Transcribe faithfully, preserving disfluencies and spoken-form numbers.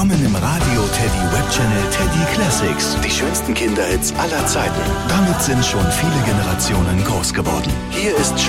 Willkommen im Radio Teddy Web Channel Teddy Classics. Die schönsten Kinderhits aller Zeiten. Damit sind schon viele Generationen groß geworden. Hier ist